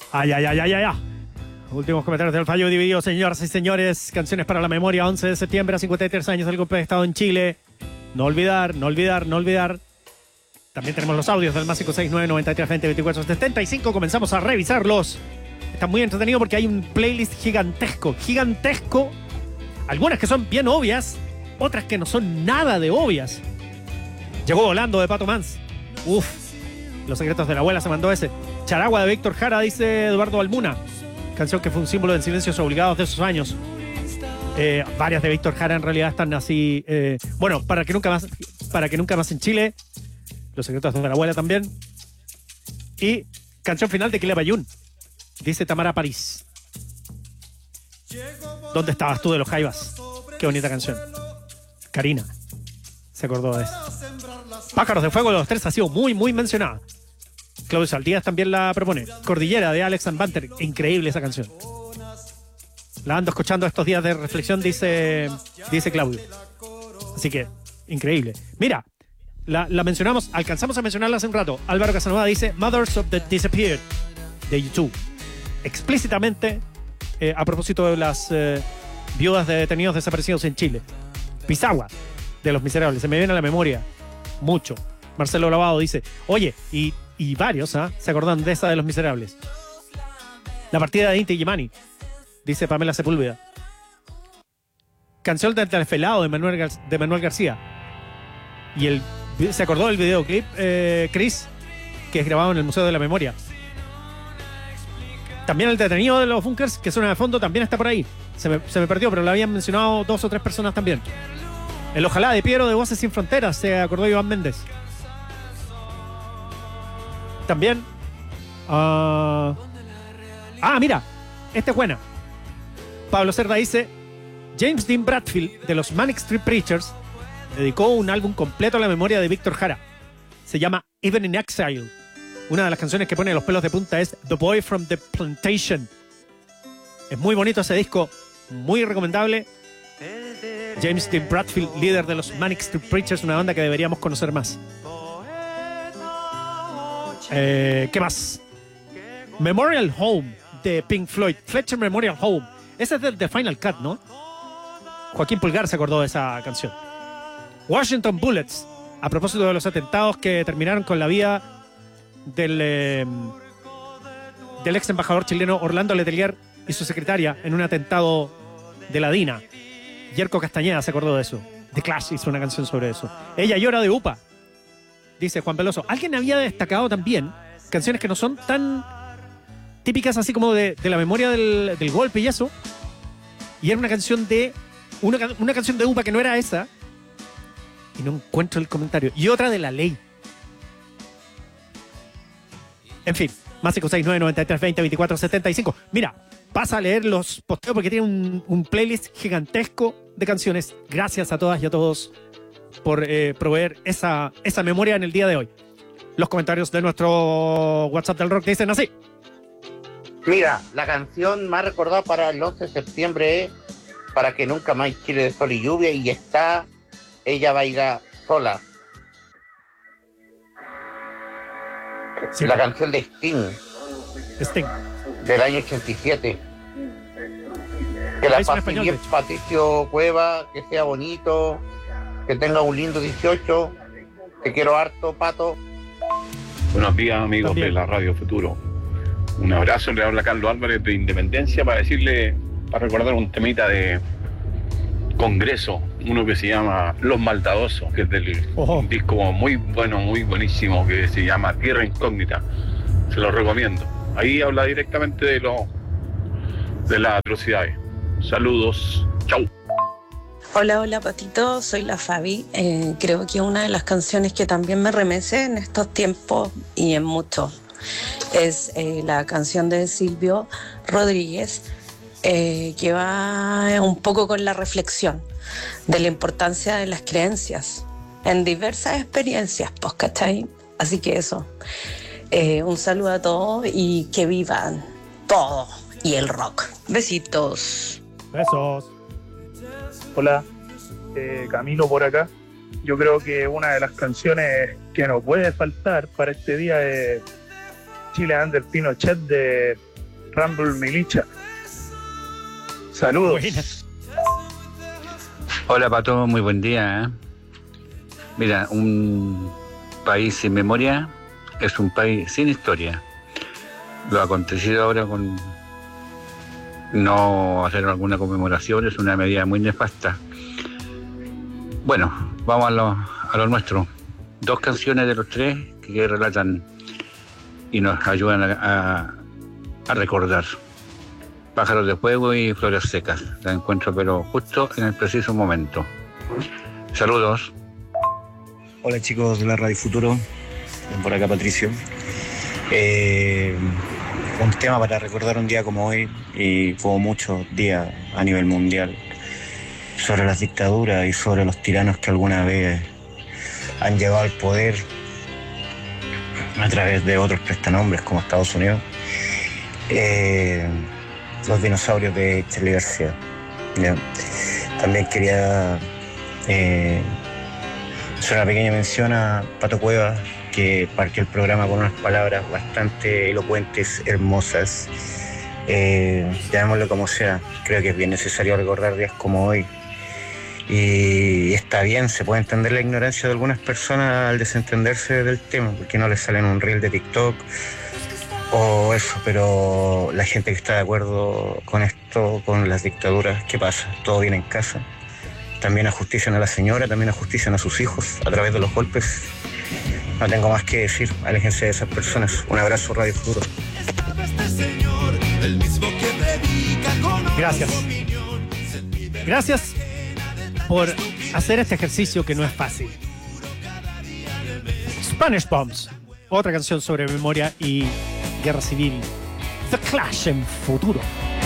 Ay, ay, ay, ay, ay, ay. Últimos comentarios del fallo dividido, señoras y señores. Canciones para la memoria, 11 de septiembre, a 53 años del golpe de Estado en Chile. No olvidar, no olvidar, no olvidar. También tenemos los audios del más 569-9320-2475. Comenzamos a revisarlos. Está muy entretenido porque hay un playlist gigantesco, gigantesco. Algunas que son bien obvias, otras que no son nada de obvias. Llegó volando de Pato Mans. Uf, Los secretos de la abuela se mandó ese. Charagua de Víctor Jara, dice Eduardo Almuna. Canción que fue un símbolo de silencios obligados de esos años. Varias de Víctor Jara en realidad están así. Bueno, para que nunca más en Chile. Los secretos de la abuela también. Y canción final de Kile Bayún, dice Tamara París. ¿Dónde estabas tú de los Jaivas? Qué bonita canción. Karina se acordó de eso. Pájaros de Fuego de los Tres ha sido muy, muy mencionada. Claudio Saldías también la propone. Cordillera de Alex and Banter. Increíble esa canción. La ando escuchando estos días de reflexión, dice Claudio. Así que, increíble. Mira, la mencionamos, alcanzamos a mencionarla hace un rato. Álvaro Casanova dice Mothers of the Disappeared de YouTube. Explícitamente a propósito de las viudas de detenidos desaparecidos en Chile. Pisagua de Los Miserables. Se me viene a la memoria mucho. Marcelo Lavado dice, oye, y varios se acordan de esa de Los Miserables. La partida de Inti Gimani, dice Pamela Sepúlveda. Canción del Telefelado de Manuel García. Y se acordó del videoclip, Chris, que es grabado en el Museo de la Memoria. También el detenido de los bunkers, que suena de fondo, también está por ahí. Se me perdió, pero lo habían mencionado 2 o 3 personas también. El Ojalá de Piero de Voces Sin Fronteras, se acordó Iván Méndez. También. Mira, esta es buena. Pablo Cerda dice: James Dean Bradfield de los Manic Street Preachers dedicó un álbum completo a la memoria de Víctor Jara. Se llama Even in Exile. Una de las canciones que pone los pelos de punta es The Boy from the Plantation. Es muy bonito ese disco, muy recomendable. James Dean Bradfield, líder de los Manic Street Preachers, una banda que deberíamos conocer más. ¿Qué más? Memorial Home de Pink Floyd. Fletcher Memorial Home. Ese es del The Final Cut, ¿no? Joaquín Pulgar se acordó de esa canción. Washington Bullets. A propósito de los atentados que terminaron con la vida del ex embajador chileno Orlando Letelier y su secretaria en un atentado de la DINA. Yerko Castañeda se acordó de eso. The Clash hizo una canción sobre eso. Ella llora de UPA, dice Juan Veloso. Alguien había destacado también canciones que no son tan típicas así como de la memoria del golpe y eso. Y era una canción de una canción de UPA que no era esa. Y no encuentro el comentario. Y otra de La Ley. En fin, más 569-9320-2475. Mira, pasa a leer los posteos porque tiene un playlist gigantesco de canciones. Gracias a todas y a todos por proveer esa memoria en el día de hoy. Los comentarios de nuestro WhatsApp del rock dicen así. Mira, la canción más recordada para el 11 de septiembre es Para que nunca más Chile de sol y lluvia, y está Ella baila sola. Sí. La canción de Sting. Del año 87. Que la pase bien Patricio Cueva, que sea bonito, que tenga un lindo 18. Te quiero harto, Pato. Buenos días, amigos También de la Radio Futuro. Un abrazo, le habla Carlos Álvarez de Independencia para recordar un temita de Congreso, uno que se llama Los Maldadosos, que es del un disco muy bueno, muy buenísimo, que se llama Tierra Incógnita. Se lo recomiendo. Ahí habla directamente de las atrocidades. Saludos, chau. Hola Patito, soy la Fabi. Creo que una de las canciones que también me remece en estos tiempos y en muchos es la canción de Silvio Rodríguez, que va un poco con la reflexión de la importancia de las creencias en diversas experiencias, pues, ¿cachai? Así que eso, un saludo a todos y que vivan todo y el rock. Besitos. Besos. Hola, Camilo por acá. Yo creo que una de las canciones que no puede faltar para este día es Chile Under Pinochet de Rumble Militia. Saludos. Buena. Hola Pato, muy buen día. Mira, un país sin memoria es un país sin historia. Lo acontecido ahora con no hacer alguna conmemoración es una medida muy nefasta. Bueno, vamos a lo nuestro. 2 canciones de los 3 que relatan y nos ayudan a recordar. Pájaros de fuego y flores secas. La encuentro pero justo en el preciso momento. Saludos. Hola chicos de la Radio Futuro, por acá Patricio. Un tema para recordar un día como hoy y como muchos días a nivel mundial sobre las dictaduras y sobre los tiranos que alguna vez han llegado al poder a través de otros prestanombres como Estados Unidos. Los dinosaurios de Charly García. ¿Ya? También quería hacer una pequeña mención a Pato Cuevas, que partió el programa con unas palabras bastante elocuentes, hermosas. Llamémoslo como sea, creo que es bien necesario recordar días como hoy. Y está bien, se puede entender la ignorancia de algunas personas al desentenderse del tema, porque no les salen un reel de TikTok o eso, pero la gente que está de acuerdo con esto, con las dictaduras, ¿qué pasa? Todo viene en casa. También ajustician a la señora, también ajustician a sus hijos a través de los golpes. No tengo más que decir, aléjense de esas personas. Un abrazo, Radio Futuro. Gracias. Gracias por hacer este ejercicio que no es fácil. Spanish Bombs, otra canción sobre memoria y guerra civil. The Clash en Futuro.